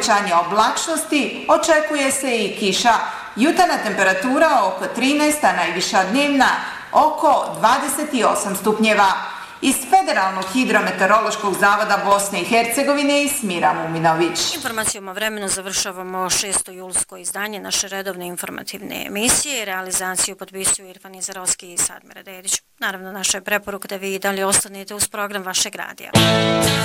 povećanje oblačnosti, očekuje se i kiša. Jutarnja temperatura oko 13, a najviša dnevna oko 28 stupnjeva. Iz Federalnog hidrometeorološkog zavoda Bosne i Hercegovine i Smira Muminović. Informacijom o vremenu završavamo 6. julsko izdanje naše redovne informativne emisije. Realizaciju potpisuju Irfan Izarovski i Sadmira Dedić. Naravno, naša je preporuka da vi i dalje ostanete uz program vašeg radija.